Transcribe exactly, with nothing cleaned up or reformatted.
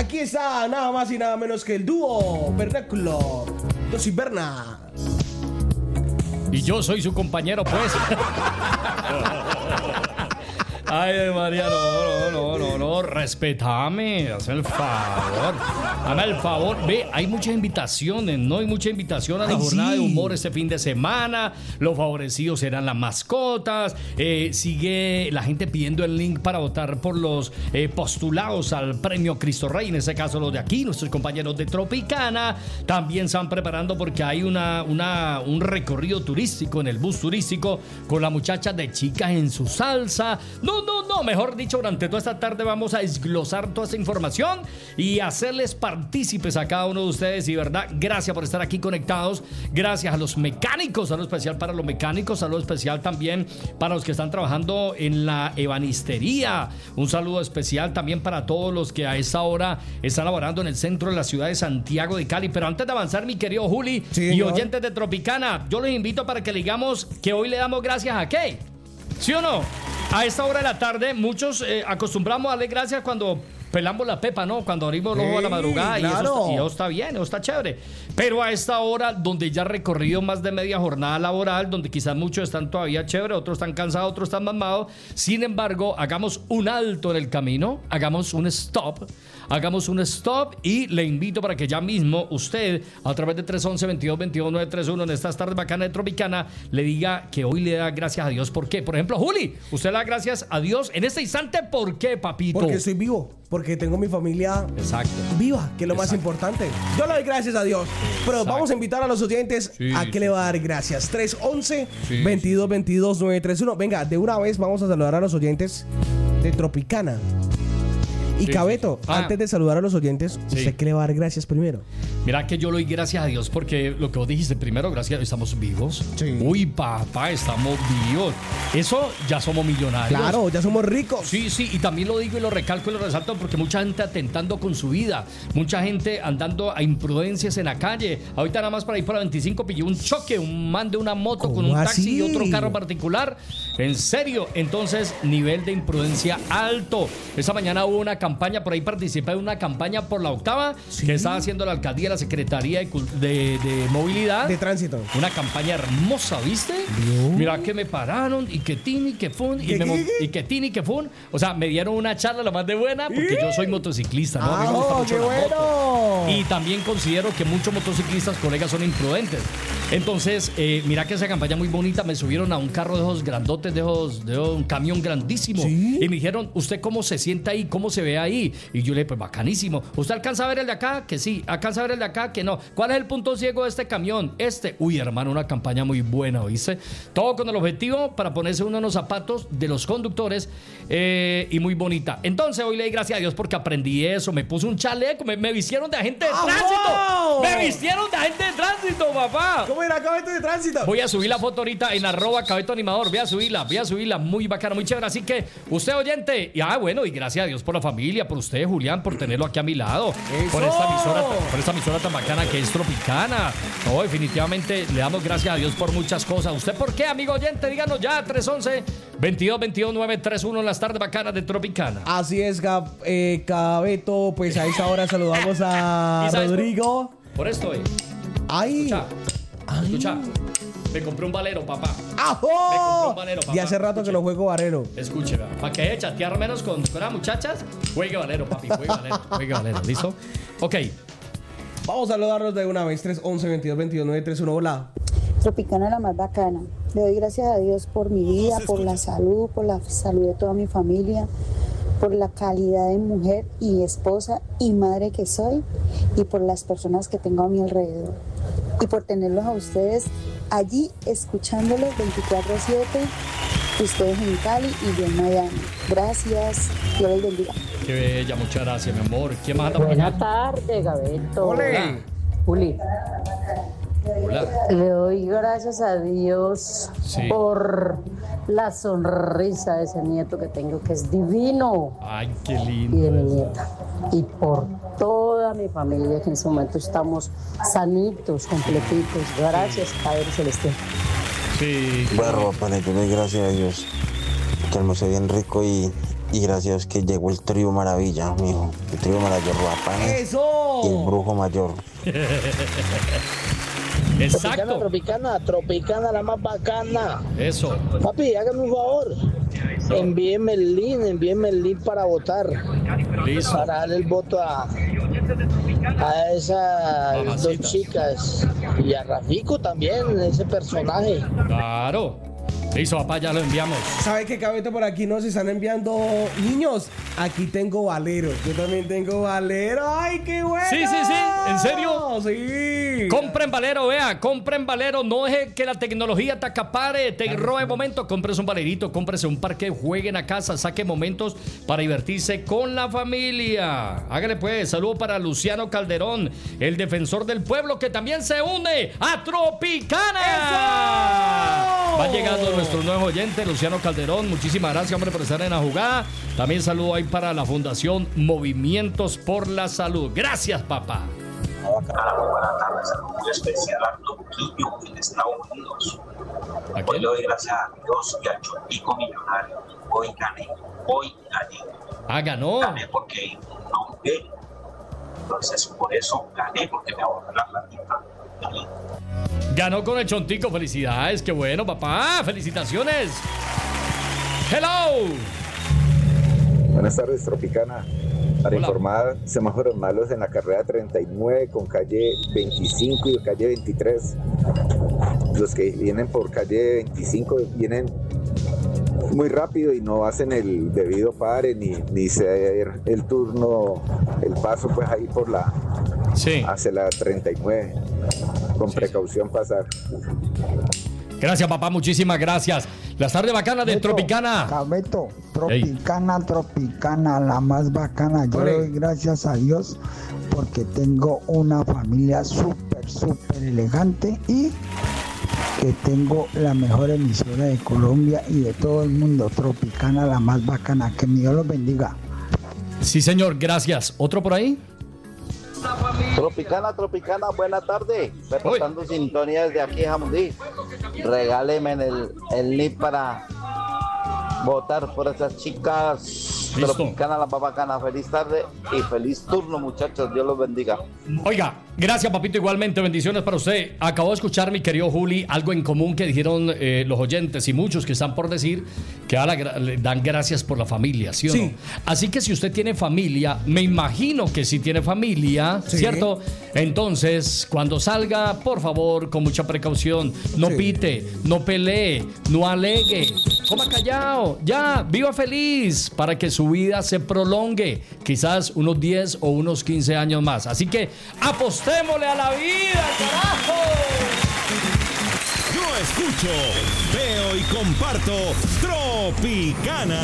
Aquí está nada más y nada menos que el dúo vernáculo Dos y Berna. Y yo soy su compañero, pues. Ay, María, no, no, no, no, no, respetame, haz el favor, hazme el favor. Ve, hay muchas invitaciones, ¿no? Hay mucha invitación a la Ay, jornada sí. de humor este fin de semana. Los favorecidos serán las mascotas. Eh, sigue la gente pidiendo el link para votar por los eh, postulados al premio Cristo Rey, en este caso los de aquí, nuestros compañeros de Tropicana. También se van preparando porque hay una, una, un recorrido turístico en el bus turístico con las muchachas de Chicas en su Salsa. No, no, no, mejor dicho, durante toda esta tarde vamos a desglosar toda esta información y hacerles partícipes a cada uno de ustedes. Y verdad, gracias por estar aquí conectados. Gracias a los mecánicos, saludo especial para los mecánicos, saludo especial también para los que están trabajando en la ebanistería. Un saludo especial también para todos los que a esta hora están laborando en el centro de la ciudad de Santiago de Cali. Pero antes de avanzar, mi querido Juli, sí, y ¿no? oyentes de Tropicana, yo les invito para que le digamos que hoy le damos gracias a ¿qué? ¿Sí o no? A esta hora de la tarde, muchos eh, acostumbramos a darle gracias cuando pelamos la pepa, ¿no? Cuando abrimos los ojos a la madrugada. Claro. Y, eso está, y eso está bien, eso está chévere. Pero a esta hora, donde ya ha recorrido más de media jornada laboral, donde quizás muchos están todavía chévere, otros están cansados, otros están mamados. Sin embargo, hagamos un alto en el camino, hagamos un stop, hagamos un stop y le invito para que ya mismo usted, a través de tres once, veintidós veintidós, nueve treinta y uno, en estas tardes bacanas de Tropicana, le diga que hoy le da gracias a Dios. ¿Por qué? Por ejemplo, Juli, usted le da gracias a Dios en este instante. ¿Por qué, papito? Porque estoy vivo. Porque tengo mi familia Exacto. viva, que es lo más Exacto. importante. Yo le doy gracias a Dios. Pero Exacto. vamos a invitar a los oyentes Sí, a que sí, le va a dar gracias. tres once, Sí, veintidós veintidós, nueve treinta y uno. Venga, de una vez vamos a saludar a los oyentes de Tropicana. Y Sí, Cabeto, sí, sí. Ah. antes de saludar a los oyentes, Sí. ¿usted qué le va a dar gracias primero? Mira que yo le doy gracias a Dios porque lo que vos dijiste primero, gracias, estamos vivos. Sí. Uy, papá, estamos vivos. Eso ya somos millonarios. Claro, ya somos ricos. Sí, sí, y también lo digo y lo recalco y lo resalto porque mucha gente atentando con su vida, mucha gente andando a imprudencias en la calle. Ahorita nada más para ir por la veinticinco pilló un choque, un man de una moto con ¿Cómo un taxi así? y otro carro particular. En serio, entonces nivel de imprudencia alto. Esta mañana hubo una campaña, por ahí participé de una campaña por la octava ¿Sí? que estaba haciendo la alcaldía de la Secretaría de, Cul- de, de Movilidad. De tránsito. Una campaña hermosa, ¿viste? ¿Vio? Mira que me pararon y que tini, que fun, y, ¿Qué, me qué, mo- qué, qué? y que tini, que fun. O sea, me dieron una charla lo más de buena porque yo soy motociclista, ¿no? A mí me gusta ¡Ah, mucho qué la bueno! moto. Y también considero que muchos motociclistas, colegas, son imprudentes. Entonces, eh, mira que esa campaña muy bonita, me subieron a un carro de esos grandotes, de esos, de un camión grandísimo. ¿Sí? Y me dijeron, ¿usted cómo se siente ahí? ¿Cómo se ve ahí? Y yo le dije, pues bacanísimo. ¿Usted alcanza a ver el de acá? Que sí. ¿Alcanza a ver el de acá? Que no. ¿Cuál es el punto ciego de este camión? Este. Uy, hermano, una campaña muy buena, ¿oíste? Todo con el objetivo para ponerse uno en los zapatos de los conductores eh, y muy bonita. Entonces, hoy le doy gracias a Dios porque aprendí eso. Me puse un chaleco, me, me vistieron de agente de ¡Ah, tránsito. wow! Me vistieron de agente de tránsito, papá. ¿Cómo era Cabeto de tránsito? Voy a subir la foto ahorita en arroba Cabeto Animador. Voy a subirla, voy a subirla. Muy bacana, muy chévere. Así que, usted oyente, y ah, bueno, y gracias a Dios por la familia, por usted, Julián, por tenerlo aquí a mi lado. ¡Eso! Por esta emisora, por esta emisora tan bacana que es Tropicana. No, definitivamente le damos gracias a Dios por muchas cosas. ¿Usted por qué, amigo oyente? Díganos ya, tres once, veintidós veintidós, nueve treinta y uno en las tardes bacanas de Tropicana. Así es, Gab- eh, Cabeto. Pues a esta hora saludamos a ¿Y sabes por- Rodrigo. Por esto, eh. ¡Ay! Escucha, Ay. escucha. Me compré un valero, papá. ¡Ajo! Me compré un valero, papá. Y hace rato que Escuche. no juego barero. Escuche, para que chatear menos con, con las muchachas, juegue valero, papi, juegue valero, juegue valero, ¿listo? Ok, Vamos a saludarlos de una vez. tres once, veintidós veintidós, nueve treinta y uno. Hola. Tropicana la más bacana. Le doy gracias a Dios por mi vida, por la salud, por la salud de toda mi familia, por la calidad de mujer y esposa y madre que soy y por las personas que tengo a mi alrededor. Y por tenerlos a ustedes allí escuchándolos veinticuatro siete, ustedes en Cali y yo en Miami. Gracias, Dios les bendiga. qué bella, muchas gracias, mi amor. ¿Quién más anda por Buena acá? tarde, Gabeto. ¡Ole! Juli, Hola. le doy gracias a Dios Sí. por la sonrisa de ese nieto que tengo, que es divino, Ay, qué y de mi lindo. nieta. Y por toda mi familia, que en este momento estamos sanitos, completitos. Gracias, Padre Celestial. Sí. Bueno, papá, le doy gracias a Dios que almorcé bien rico y, y gracias que llegó el trío maravilla, mijo. El trío maravilla, Ruapana ¡Eso! y el brujo mayor. Exacto. Tropicana, tropicana, tropicana, la más bacana. Eso. Papi, hágame un favor. Envíeme el link, envíeme el link para votar. Listo. Para darle el voto a, a esas Mamacitas. dos chicas. Y a Rafico también, ese personaje. Claro. Listo, papá, ya lo enviamos. ¿Sabe qué, Cabito? Por aquí nos están enviando niños. Aquí tengo Valero. Yo también tengo Valero. ¡Ay, qué bueno! Sí, sí, sí. ¿En serio? Sí. Compren Valero, vea, compren Valero. No deje que la tecnología te acapare, te robe momentos. Cómprese un Valerito, cómprese un parque, jueguen a casa, saque momentos para divertirse con la familia. Hágale pues, saludo para Luciano Calderón, el defensor del pueblo que también se une a Tropicana. ¡Eso! Va llegando nuestro nuevo oyente, Luciano Calderón. Muchísimas gracias, hombre, por estar en la jugada. También saludo ahí para la Fundación Movimientos por la Salud. Gracias, papá. Buenas tardes, saludo muy especial a Toquillo en Estados Unidos. ¿A Hoy quién? le doy gracias a Dios y al Chontico Millonario. Hoy gané, hoy gané. Ah, ganó. Gané porque no jugué. Entonces, por eso gané, porque me ahorré la platita. Gané. Ganó con el Chontico. Felicidades. Qué bueno, papá. Felicitaciones. Hello. Buenas tardes, Tropicana. Para Hola. informar, semáforos malos en la carrera treinta y nueve con calle veinticinco y calle veintitrés. Los que vienen por calle veinticinco vienen muy rápido y no hacen el debido pare ni, ni ceder el turno, el paso pues ahí por la Sí. hacia la treinta y nueve. Con Sí, precaución pasar. Gracias, papá. Muchísimas gracias. Las tardes bacanas de Tropicana. Cabeto, Tropicana, Tropicana, la más bacana. Yo le doy gracias a Dios porque tengo una familia súper, súper elegante y que tengo la mejor emisora de Colombia y de todo el mundo. Tropicana, la más bacana. Que Dios los bendiga. Sí, señor. Gracias. ¿Otro por ahí? Tropicana, Tropicana, buena tarde. Reportando sintonía desde aquí, Jamundí. Regáleme el, el link para votar por esas chicas. Listo. Tropicana, la babacana. Feliz tarde y feliz turno, muchachos. Dios los bendiga. Oiga, gracias, papito. Igualmente, bendiciones para usted. Acabo de escuchar, mi querido Juli, algo en común que dijeron eh, los oyentes y muchos que están por decir que a la gra- le dan gracias por la familia, ¿sí o Sí. no? Así que si usted tiene familia, me imagino que si tiene familia, Sí. ¿cierto? Entonces, cuando salga, por favor, con mucha precaución, no Sí. pite, no pelee, no alegue, coma callado, ya, viva feliz para que su vida se prolongue, quizás unos diez o unos quince años más. Así que apostémosle a la vida, carajo. Yo escucho, veo y comparto Tropicana.